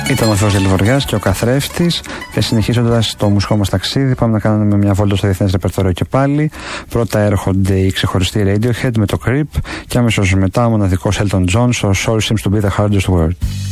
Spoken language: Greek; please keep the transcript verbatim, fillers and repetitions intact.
Ήταν ο Θεός Δελβοριάς και ο Καθρέφτης. Και συνεχίζοντας το μουσικό μας ταξίδι, πάμε να κάνουμε μια βόλτα στο διεθνές ρεπερτόριο και πάλι. Πρώτα έρχονται οι ξεχωριστοί Radiohead με το Creep και αμέσως μετά ο μοναδικός Elton John, ο Sorry Seems to be the hardest word.